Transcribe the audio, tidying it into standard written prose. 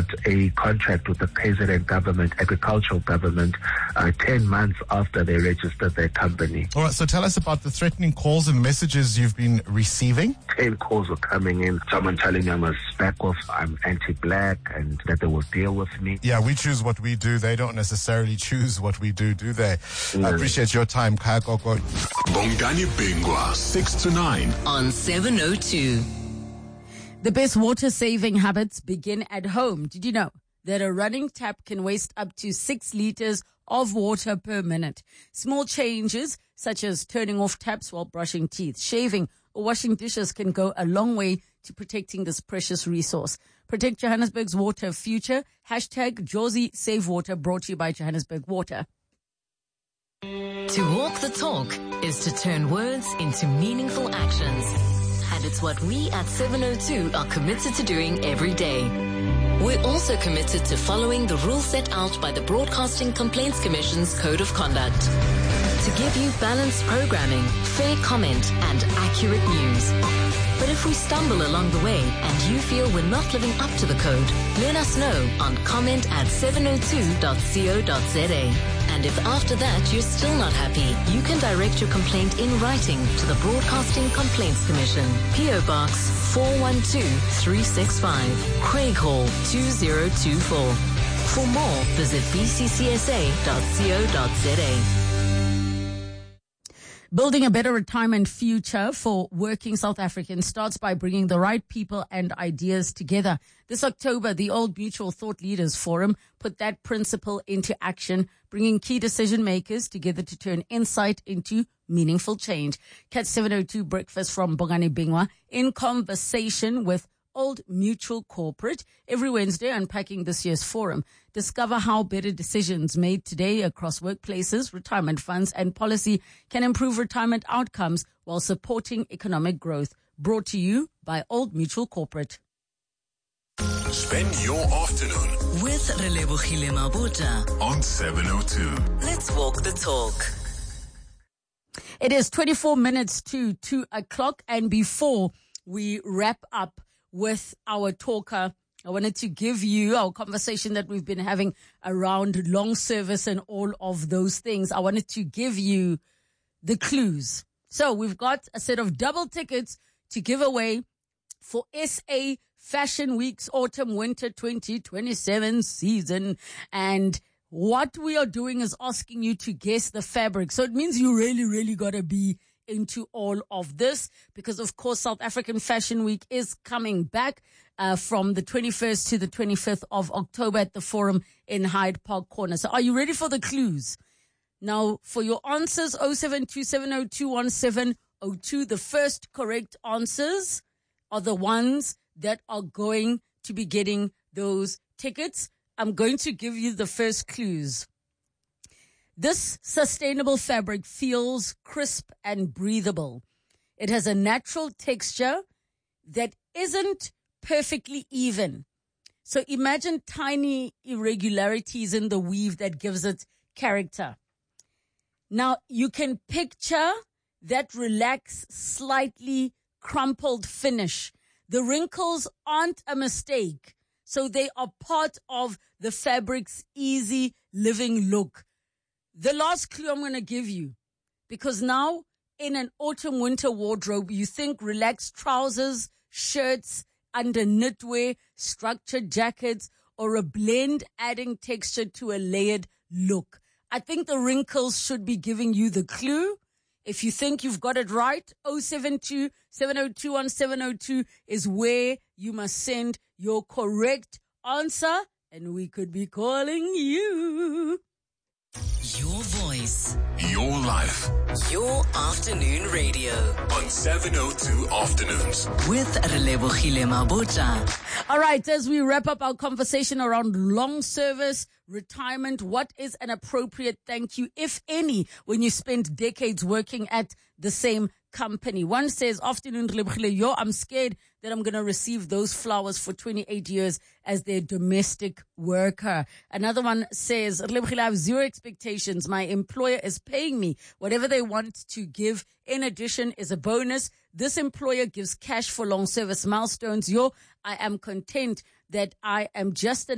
a contract with the KZN government, agricultural government, 10 months after they registered their company. All right, so tell us about the threatening calls and messages you've been receiving. 10 calls were coming in, someone telling me I must back off, I'm anti-black, and that they will deal with me. Yeah, we choose what we do. They don't necessarily choose what we do they? I appreciate your time, Kaya Koko. Bongani Bingwa, 6 to 9 on 702. The best water-saving habits begin at home. Did you know that a running tap can waste up to 6 liters of water per minute? Small changes, such as turning off taps while brushing teeth, shaving, or washing dishes can go a long way to protecting this precious resource. Protect Johannesburg's water future. Hashtag Jozi Save Water, brought to you by Johannesburg Water. To walk the talk is to turn words into meaningful actions. And it's what we at 702 are committed to doing every day. We're also committed to following the rules set out by the Broadcasting Complaints Commission's Code of Conduct to give you balanced programming, fair comment, and accurate news. But if we stumble along the way and you feel we're not living up to the code, let us know on comment@702.co.za. And if after that you're still not happy, you can direct your complaint in writing to the Broadcasting Complaints Commission, PO Box 412365, Craig Hall 2024. For more, visit bccsa.co.za. Building a better retirement future for working South Africans starts by bringing the right people and ideas together. This October, the Old Mutual Thought Leaders Forum put that principle into action, bringing key decision makers together to turn insight into meaningful change. Catch 702 Breakfast from Bongani Bingwa in conversation with Old Mutual Corporate every Wednesday, unpacking this year's forum. Discover how better decisions made today across workplaces, retirement funds, and policy can improve retirement outcomes while supporting economic growth. Brought to you by Old Mutual Corporate. Spend your afternoon with Relebogile Mabota on 702. Let's walk the talk. It is 24 minutes to 2 o'clock, and before we wrap up with our talker, I wanted to give you our conversation that we've been having around long service and all of those things. I wanted to give you the clues. So we've got a set of double tickets to give away for SA Fashion Week's Autumn-Winter 2027 season. And what we are doing is asking you to guess the fabric. So it means you really got to be into all of this, because of course South African Fashion Week is coming back from the 21st to the 25th of October at the Forum in Hyde Park Corner. So are you ready for the clues? Now for your answers, 0727021702, the first correct answers are the ones that are going to be getting those tickets. I'm going to give you the first clues. This sustainable fabric feels crisp and breathable. It has a natural texture that isn't perfectly even. So imagine tiny irregularities in the weave that gives it character. Now you can picture that relaxed, slightly crumpled finish. The wrinkles aren't a mistake. So they are part of the fabric's easy living look. The last clue I'm going to give you, because now in an autumn-winter wardrobe, you think relaxed trousers, shirts, under knitwear, structured jackets, or a blend adding texture to a layered look. I think the wrinkles should be giving you the clue. If you think you've got it right, 072-702-1702 is where you must send your correct answer, and we could be calling you. Your voice. Your life. Your afternoon radio. On 702 Afternoons. With Relebogile Mabota. All right, as we wrap up our conversation around long service, retirement, what is an appropriate thank you, if any, when you spend decades working at the same company? One says, afternoon, Relebogile, yo, I'm scared that I'm going to receive those flowers for 28 years as their domestic worker. Another one says, Relebogile, I have zero expectations. My employer is paying me whatever they want to give. In addition is a bonus. This employer gives cash for long service milestones. Yo, I am content that I am just